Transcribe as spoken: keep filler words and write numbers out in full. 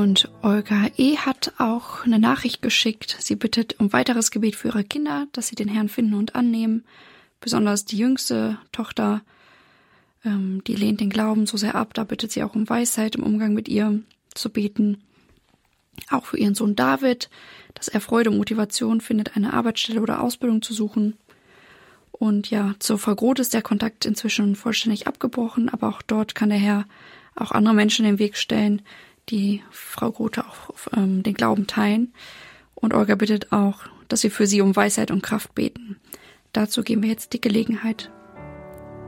Und Olga E. hat auch eine Nachricht geschickt. Sie bittet um weiteres Gebet für ihre Kinder, dass sie den Herrn finden und annehmen. Besonders die jüngste Tochter, ähm, die lehnt den Glauben so sehr ab. Da bittet sie auch um Weisheit im Umgang mit ihr zu beten. Auch für ihren Sohn David, dass er Freude und Motivation findet, eine Arbeitsstelle oder Ausbildung zu suchen. Und ja, zur Frau Groth ist der Kontakt inzwischen vollständig abgebrochen, aber auch dort kann der Herr auch andere Menschen in den Weg stellen, die Frau Groth auch ähm, den Glauben teilen. Und Olga bittet auch, dass wir für sie um Weisheit und Kraft beten. Dazu geben wir jetzt die Gelegenheit.